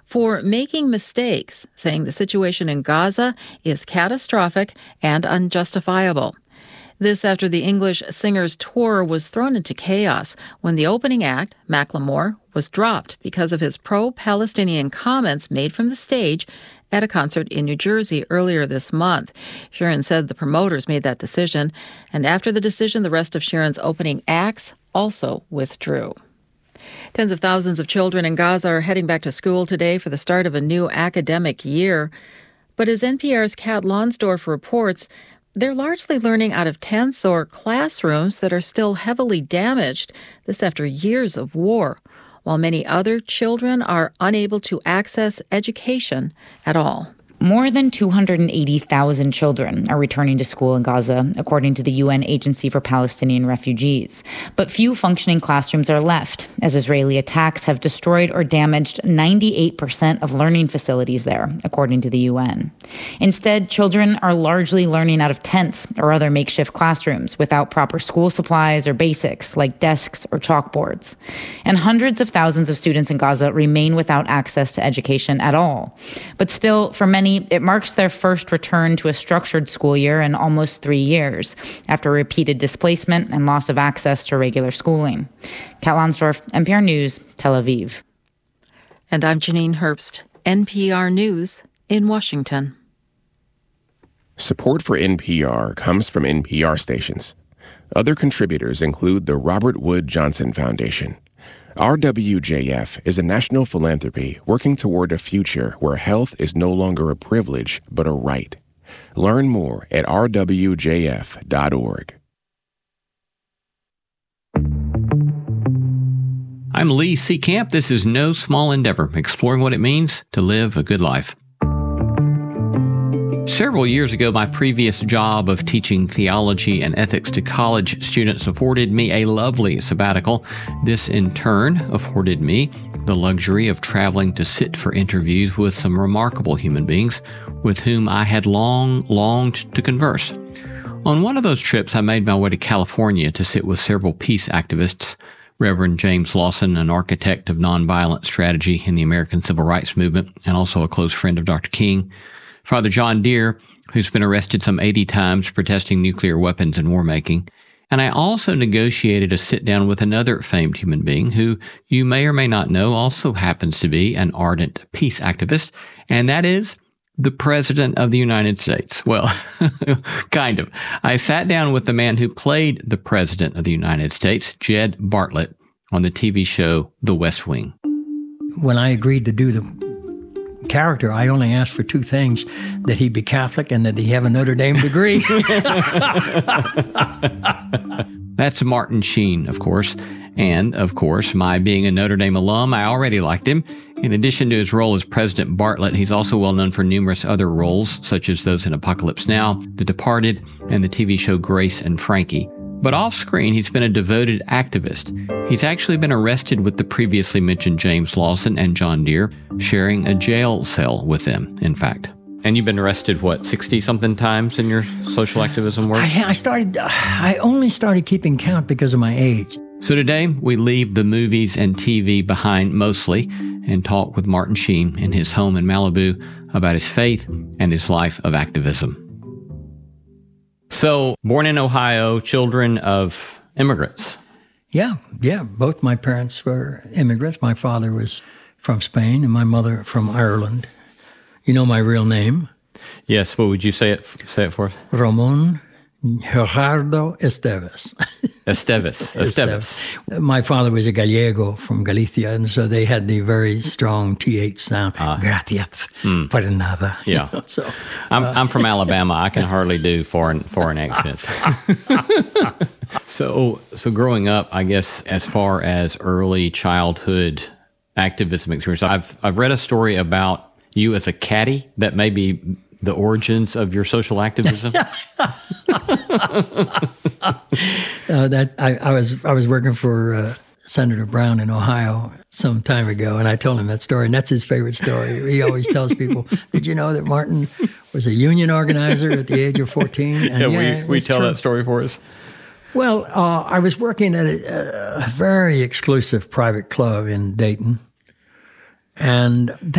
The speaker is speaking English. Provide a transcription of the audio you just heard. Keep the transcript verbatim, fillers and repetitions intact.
for making mistakes, saying the situation in Gaza is catastrophic and unjustifiable. This after the English singer's tour was thrown into chaos when the opening act, Macklemore, was dropped because of his pro-Palestinian comments made from the stage at a concert in New Jersey earlier this month. Sheeran said the promoters made that decision, and after the decision, the rest of Sheeran's opening acts also withdrew. Tens of thousands of children in Gaza are heading back to school today for the start of a new academic year. But as N P R's Kat Lonsdorf reports, they're largely learning out of tents or classrooms that are still heavily damaged, this after years of war, while many other children are unable to access education at all. More than two hundred eighty thousand children are returning to school in Gaza, according to the U N Agency for Palestinian Refugees. But few functioning classrooms are left, as Israeli attacks have destroyed or damaged ninety-eight percent of learning facilities there, according to the U N. Instead, children are largely learning out of tents or other makeshift classrooms without proper school supplies or basics like desks or chalkboards. And hundreds of thousands of students in Gaza remain without access to education at all. But still, for many, it marks their first return to a structured school year in almost three years, after repeated displacement and loss of access to regular schooling. Kat Lonsdorf, N P R News, Tel Aviv. And I'm Janine Herbst, N P R News in Washington. Support for N P R comes from N P R stations. Other contributors include the Robert Wood Johnson Foundation. R W J F is a national philanthropy working toward a future where health is no longer a privilege, but a right. Learn more at r w j f dot org. I'm Lee Seacamp. This is No Small Endeavor, exploring what it means to live a good life. Several years ago, my previous job of teaching theology and ethics to college students afforded me a lovely sabbatical. This, in turn, afforded me the luxury of traveling to sit for interviews with some remarkable human beings with whom I had long longed to converse. On one of those trips, I made my way to California to sit with several peace activists. Reverend James Lawson, an architect of nonviolent strategy in the American Civil Rights Movement, and also a close friend of Doctor King. Father John Deere, who's been arrested some eighty times protesting nuclear weapons and war-making. And I also negotiated a sit-down with another famed human being who you may or may not know also happens to be an ardent peace activist, and that is the President of the United States. Well, kind of. I sat down with the man who played the President of the United States, Jed Bartlet, on the T V show The West Wing. When I agreed to do the character, I only asked for two things: that he be Catholic and that he have a Notre Dame degree. That's Martin Sheen, of course. And, of course, my being a Notre Dame alum, I already liked him. In addition to his role as President Bartlet, he's also well known for numerous other roles, such as those in Apocalypse Now, The Departed, and the T V show Grace and Frankie. But off-screen, he's been a devoted activist. He's actually been arrested with the previously mentioned James Lawson and John Deere, sharing a jail cell with them, in fact. And you've been arrested, what, sixty-something times in your social activism work? I, I started, I only started keeping count because of my age. So today, we leave the movies and T V behind mostly and talk with Martin Sheen in his home in Malibu about his faith and his life of activism. So, born in Ohio, children of immigrants. Yeah, yeah. Both my parents were immigrants. My father was from Spain and my mother from Ireland. You know my real name? Yes, what would you say it say it for us? Ramon Gerardo Esteves. Esteves. Esteves. My father was a Gallego from Galicia, and so they had the very strong T H sound. Uh, Gracias mm. por nada. Yeah. You know, so, I'm, uh, I'm from Alabama. I can hardly do foreign foreign accents. so, so growing up, I guess, as far as early childhood activism experience, I've I've read a story about you as a caddy that may be the origins of your social activism. uh, that I, I was I was working for uh, Senator Brown in Ohio some time ago, and I told him that story, and that's his favorite story. He always tells people, "Did you know that Martin was a union organizer at the age of fourteen?" And yeah, yeah, we we tell true. that story for us. Well, uh, I was working at a, a very exclusive private club in Dayton, and